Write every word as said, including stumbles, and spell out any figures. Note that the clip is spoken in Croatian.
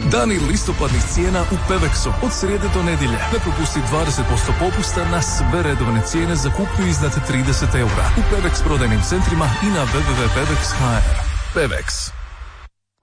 Dani listopadnih cijena u Pevexu od srijede do nedjelje. Ne propusti dvadeset posto popusta na sve redovne cijene za kupnju iznad trideset eura u Pevex prodajnim centrima i na w w w tačka pevex tačka h r. Pevex.